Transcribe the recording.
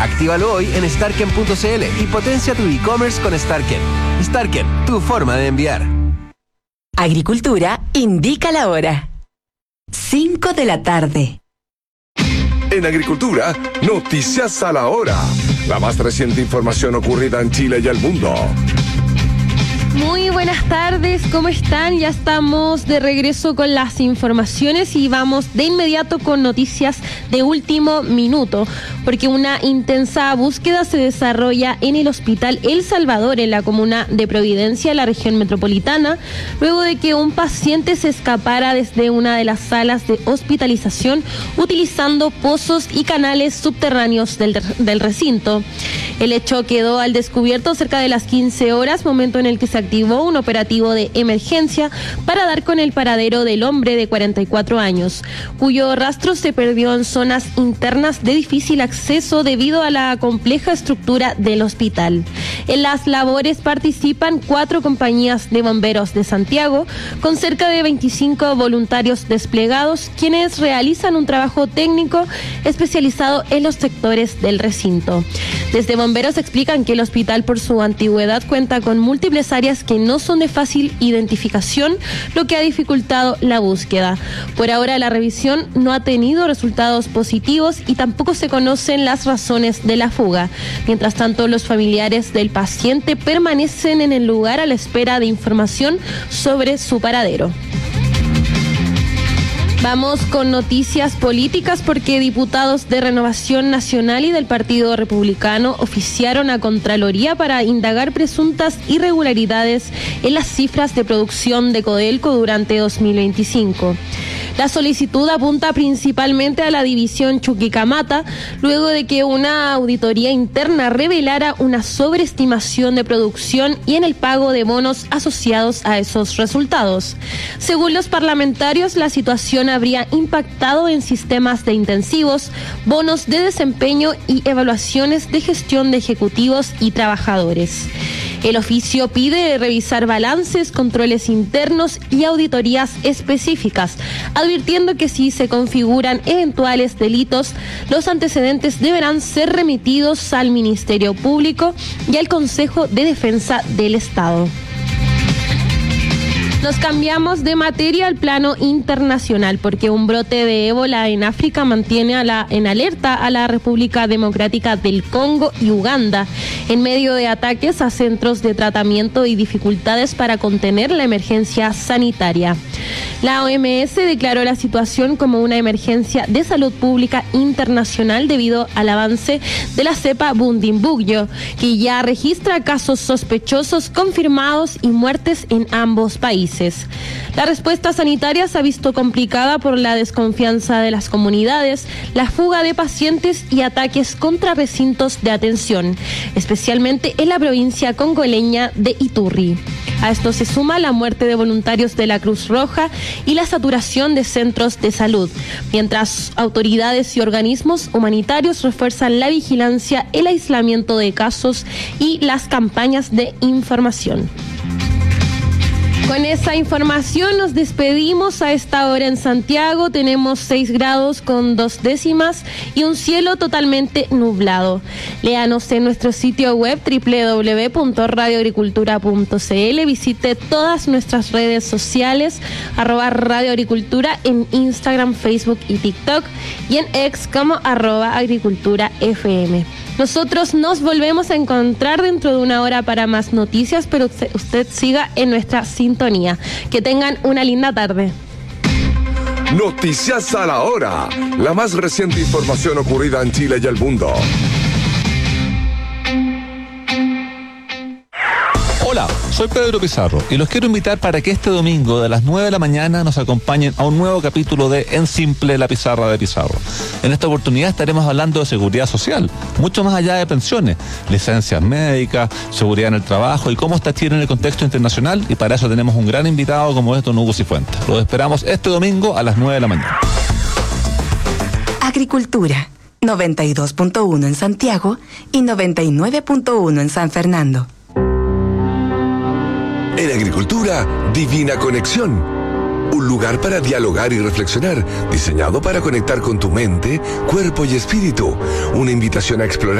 Actívalo hoy en Starken.cl y potencia tu e-commerce con Starken. Starken, tu forma de enviar. Agricultura indica la hora. 5 de la tarde. En Agricultura, noticias a la hora. La más reciente información ocurrida en Chile y el mundo. Muy buenas tardes, ¿cómo están? Ya estamos de regreso con las informaciones y vamos de inmediato con noticias de último minuto, porque una intensa búsqueda se desarrolla en el Hospital El Salvador, en la comuna de Providencia, en la región metropolitana, luego de que un paciente se escapara desde una de las salas de hospitalización utilizando pozos y canales subterráneos del recinto. El hecho quedó al descubierto cerca de las 15 horas, momento en el que se activó un operativo de emergencia para dar con el paradero del hombre de 44 años, cuyo rastro se perdió en zonas internas de difícil acceso debido a la compleja estructura del hospital. En las labores participan 4 compañías de bomberos de Santiago, con cerca de 25 voluntarios desplegados, quienes realizan un trabajo técnico especializado en los sectores del recinto. Desde bomberos explican que el hospital, por su antigüedad, cuenta con múltiples áreas que no son de fácil identificación, lo que ha dificultado la búsqueda. Por ahora, la revisión no ha tenido resultados positivos y tampoco se conocen las razones de la fuga. Mientras tanto, los familiares del paciente permanecen en el lugar a la espera de información sobre su paradero. Vamos con noticias políticas, porque diputados de Renovación Nacional y del Partido Republicano oficiaron a Contraloría para indagar presuntas irregularidades en las cifras de producción de Codelco durante 2025. La solicitud apunta principalmente a la división Chuquicamata, luego de que una auditoría interna revelara una sobreestimación de producción y en el pago de bonos asociados a esos resultados. Según los parlamentarios, la situación habría impactado en sistemas de intensivos, bonos de desempeño y evaluaciones de gestión de ejecutivos y trabajadores. El oficio pide revisar balances, controles internos y auditorías específicas, advirtiendo que si se configuran eventuales delitos, los antecedentes deberán ser remitidos al Ministerio Público y al Consejo de Defensa del Estado. Nos cambiamos de materia al plano internacional, porque un brote de ébola en África mantiene en alerta a la República Democrática del Congo y Uganda, en medio de ataques a centros de tratamiento y dificultades para contener la emergencia sanitaria. La OMS declaró la situación como una emergencia de salud pública internacional debido al avance de la cepa Bundibugyo, que ya registra casos sospechosos confirmados y muertes en ambos países. La respuesta sanitaria se ha visto complicada por la desconfianza de las comunidades, la fuga de pacientes y ataques contra recintos de atención, especialmente en la provincia congoleña de Iturri. A esto se suma la muerte de voluntarios de la Cruz Roja y la saturación de centros de salud, mientras autoridades y organismos humanitarios refuerzan la vigilancia, el aislamiento de casos y las campañas de información. Con esa información nos despedimos. A esta hora en Santiago tenemos 6 grados con 2 décimas y un cielo totalmente nublado. Léanos en nuestro sitio web www.radioagricultura.cl. Visite todas nuestras redes sociales, @radioagricultura en Instagram, Facebook y TikTok, y en X como @agriculturafm. Nosotros nos volvemos a encontrar dentro de una hora para más noticias, pero usted siga en nuestra sintonía. Que tengan una linda tarde. Noticias a la hora. La más reciente información ocurrida en Chile y el mundo. Hola, soy Pedro Pizarro y los quiero invitar para que este domingo de las 9 de la mañana nos acompañen a un nuevo capítulo de En Simple, la pizarra de Pizarro. En esta oportunidad estaremos hablando de seguridad social, mucho más allá de pensiones, licencias médicas, seguridad en el trabajo y cómo está Chile en el contexto internacional, y para eso tenemos un gran invitado como es don Hugo Cifuentes. Los esperamos este domingo a las 9 de la mañana. Agricultura, 92.1 en Santiago y 99.1 en San Fernando. En Agricultura, Divina Conexión. Un lugar para dialogar y reflexionar, diseñado para conectar con tu mente, cuerpo y espíritu. Una invitación a explorar